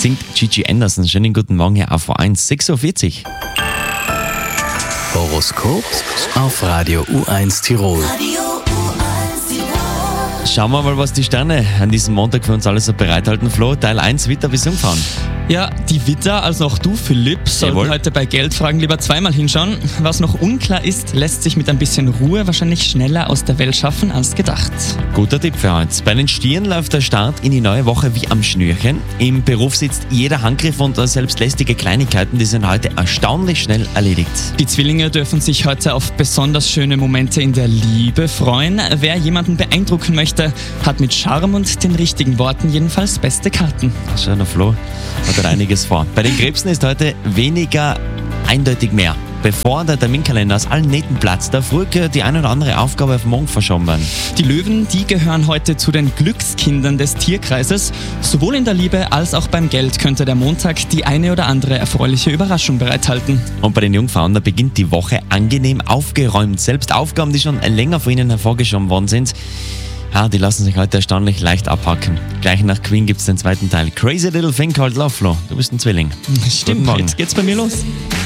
singt Gigi Anderson. Schönen guten Morgen hier auf V1, 6.40 Uhr. Horoskop auf Radio U1 Tirol. Schauen wir mal, was die Sterne an diesem Montag für uns alles so bereithalten. Flo, Teil 1, Witter bis umfahren. Ja, die Witter, also auch du, Philipp, sollten Jawohl. heute bei Geldfragen lieber zweimal hinschauen. Was noch unklar ist, lässt sich mit ein bisschen Ruhe wahrscheinlich schneller aus der Welt schaffen als gedacht. Guter Tipp für heute. Bei den Stieren läuft der Start in die neue Woche wie am Schnürchen. Im Beruf sitzt jeder Handgriff und selbst lästige Kleinigkeiten, die sind heute erstaunlich schnell erledigt. Die Zwillinge dürfen sich heute auf besonders schöne Momente in der Liebe freuen. Wer jemanden beeindrucken möchte, hat mit Charme und den richtigen Worten jedenfalls beste Karten. Schau, der Flo hat einiges vor. Bei den Krebsen ist heute weniger eindeutig mehr. Bevor der Terminkalender aus allen Nähten platzt, darf ruhig die eine oder andere Aufgabe auf morgen verschoben werden. Die Löwen, die gehören heute zu den Glückskindern des Tierkreises. Sowohl in der Liebe als auch beim Geld könnte der Montag die eine oder andere erfreuliche Überraschung bereithalten. Und bei den Jungfrauen, da beginnt die Woche angenehm aufgeräumt. Selbst Aufgaben, die schon länger von ihnen hervorgeschoben worden sind, die lassen sich heute erstaunlich leicht abhacken. Gleich nach Queen gibt es den zweiten Teil. Crazy Little Thing Called Love, Flo. Du bist ein Zwilling. Stimmt, Guten Morgen. jetzt geht's bei mir los.